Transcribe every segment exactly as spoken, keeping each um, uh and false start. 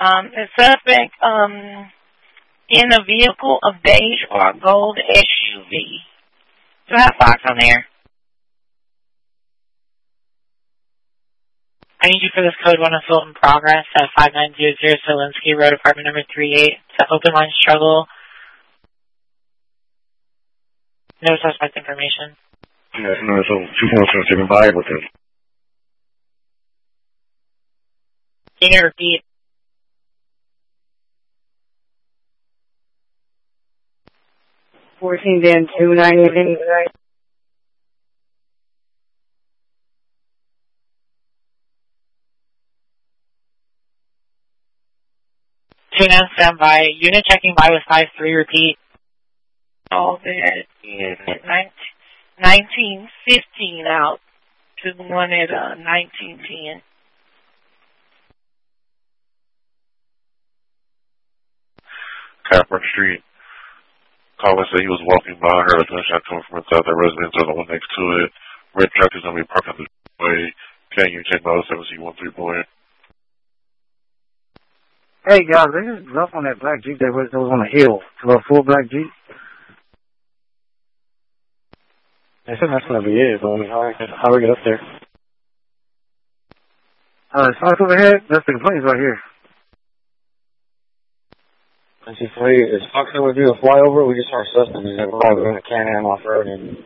Um, the suspect um, in a vehicle of beige or gold S U V. Do I have Fox on there? I need you for this code one assault in progress at five nine zero zero Solinsky Road, apartment number three eight. It's an open line struggle. No suspect information. Yes, no, so two points are taken by with it. Can you repeat? fourteen then two ninety-eight, right? Two nine stand by. Unit checking by with five three. Repeat. All that is at nineteen fifteen out to the one at uh, nineteen ten. Capron Street. Caller said he was walking by, heard a gunshot coming from inside the residence or the one next to it. Red truck is going to be parked on the way. Can you check by seven C one three point? Hey guys, they just rough on that black Jeep that was, that was on the hill. A full black Jeep. I think that's gonna be it, but I mean, how, how do we get up there? Uh, Fox overhead, that's the complaints right here. I see three, is Fox going to do a flyover? We just start sussing and we're all going to Can-Am off-road and...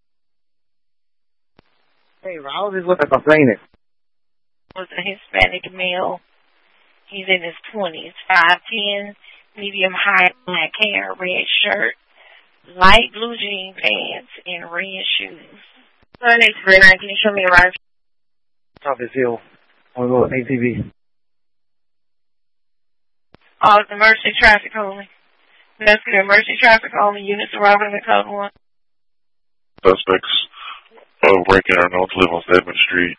Hey, Raul is what they're complaining. Was a Hispanic male. He's in his twenties, five ten, medium height, black hair, red shirt, light blue jean pants, and red shoes. My name's Brenna. Can you show me a ride? Top this hill. On the A T V. Oh, it's emergency traffic only. That's good. Emergency traffic only. Units arriving in code one. Suspects uh, breaking are known to live on Stedman Street.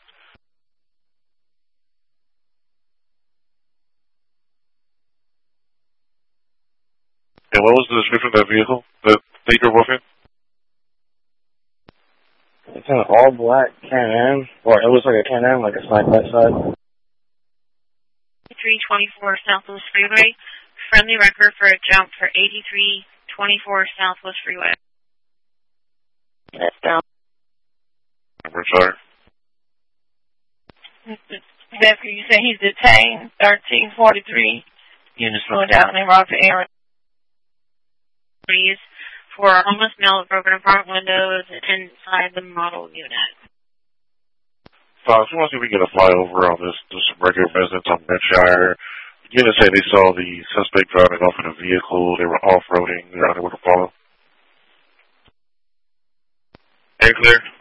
And what was the description of that vehicle that they drove off in? It's an all black Can-Am, or it looks like a Can-Am, like a side by side. three twenty-four Southwest Freeway. Friendly record for a jump for eighty-three twenty-four Southwest Freeway. That's down. We're sorry. Deputy, you say he's detained. thirteen forty-three. Units slowing down and rock the area. For a homeless male with broken apart windows inside the model unit. Fox, we want to see if we can get a flyover on this, this regular residence on Berkshire. Unit say they saw the suspect driving off in a vehicle. They were off-roading. They're unable to follow. Air clear.